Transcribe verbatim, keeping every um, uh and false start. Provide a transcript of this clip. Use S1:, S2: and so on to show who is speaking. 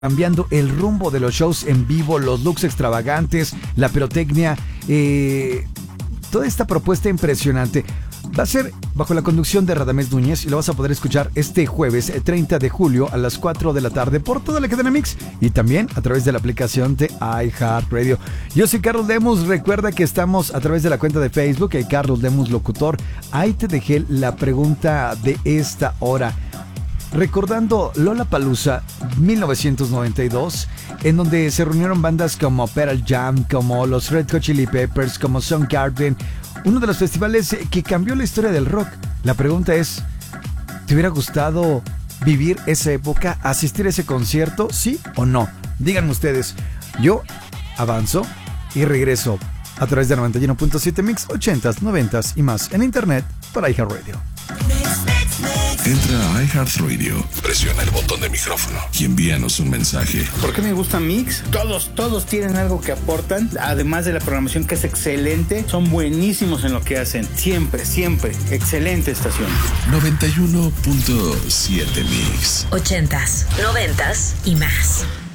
S1: cambiando el rumbo de los shows en vivo, los looks extravagantes, la pirotecnia, eh, toda esta propuesta impresionante. Va a ser bajo la conducción de Radamés Núñez y lo vas a poder escuchar este jueves treinta de julio a las cuatro de la tarde por toda la cadena Mix y también a través de la aplicación de iHeartRadio. Yo soy Carlos Lemus, recuerda que estamos a través de la cuenta de Facebook, el Carlos Lemus Locutor. Ahí te dejé la pregunta de esta hora. Recordando Lollapalooza mil novecientos noventa y dos, en donde se reunieron bandas como Pearl Jam, como los Red Hot Chili Peppers, como Soundgarden, uno de los festivales que cambió la historia del rock. La pregunta es, ¿te hubiera gustado vivir esa época, asistir a ese concierto, sí o no? Díganme ustedes. Yo avanzo y regreso a través de noventa y uno punto siete Mix, ochentas, noventas y más en internet por iHeartRadio.
S2: Entra a iHeartRadio, presiona el botón de micrófono y envíanos un mensaje.
S3: ¿Por qué me gusta Mix? Todos, todos tienen algo que aportan, además de la programación que es excelente. Son buenísimos en lo que hacen, siempre, siempre. Excelente estación.
S2: noventa y uno punto siete Mix.
S4: Ochentas, noventas y más.